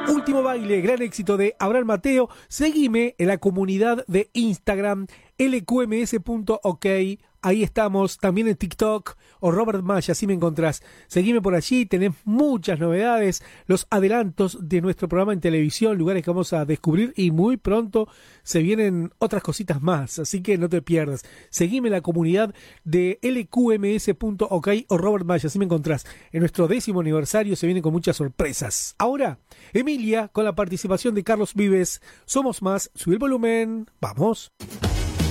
Último baile, gran éxito de Abraham Mateo. Seguime en la comunidad de Instagram, lqms.ok. Ahí estamos, también en TikTok o Robert Maya, así me encontrás. Seguime por allí, tenés muchas novedades, los adelantos de nuestro programa en televisión, lugares que vamos a descubrir y muy pronto se vienen otras cositas más, así que no te pierdas. Seguime en la comunidad de lqms.ok o Robert Maya, así me encontrás. En nuestro 10º aniversario se viene con muchas sorpresas. Ahora, Emilia, con la participación de Carlos Vives, Somos Más, sube el volumen, vamos.